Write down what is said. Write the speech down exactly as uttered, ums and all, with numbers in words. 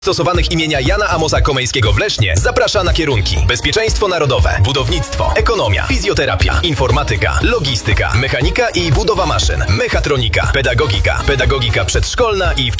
stosowanych imienia Jana Amosa Komejskiego w Lesznie zaprasza na kierunki: bezpieczeństwo narodowe, budownictwo, ekonomia, fizjoterapia, informatyka, logistyka, mechanika i budowa maszyn, mechatronika, pedagogika, pedagogika przedszkolna i wczesna